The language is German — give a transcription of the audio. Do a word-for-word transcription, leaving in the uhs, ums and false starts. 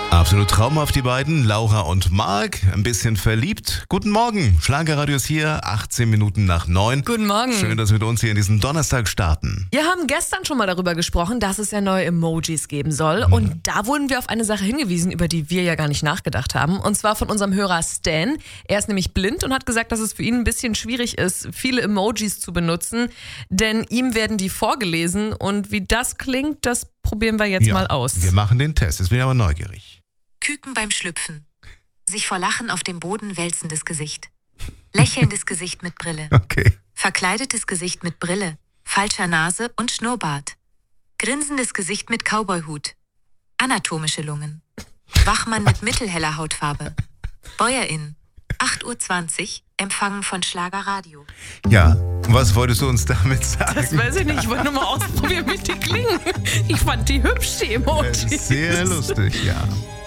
Absolut traumhaft, die beiden, Laura und Marc, ein bisschen verliebt. Guten Morgen, Schlagerradio ist hier, achtzehn Minuten nach neun. Guten Morgen. Schön, dass wir mit uns hier in diesen Donnerstag starten. Wir haben gestern schon mal darüber gesprochen, dass es ja neue Emojis geben soll. Mhm. Und da wurden wir auf eine Sache hingewiesen, über die wir ja gar nicht nachgedacht haben. Und zwar von unserem Hörer Stan. Er ist nämlich blind und hat gesagt, dass es für ihn ein bisschen schwierig ist, viele Emojis zu benutzen. Denn ihm werden die vorgelesen. Und wie das klingt, das probieren wir jetzt ja, mal aus. Wir machen den Test, jetzt bin ich aber neugierig. Küken beim Schlüpfen. Sich vor Lachen auf dem Boden wälzendes Gesicht. Lächelndes Gesicht mit Brille. Okay. Verkleidetes Gesicht mit Brille. Falscher Nase und Schnurrbart. Grinsendes Gesicht mit Cowboyhut. Anatomische Lungen. Wachmann mit mittelheller Hautfarbe. Bäuerin. acht Uhr zwanzig. Empfangen von Schlagerradio. Ja, was wolltest du uns damit sagen? Das weiß ich nicht, ich wollte nur mal ausprobieren, wie die klingen. Ich fand die hübsch, die Emojis. Sehr lustig, ja.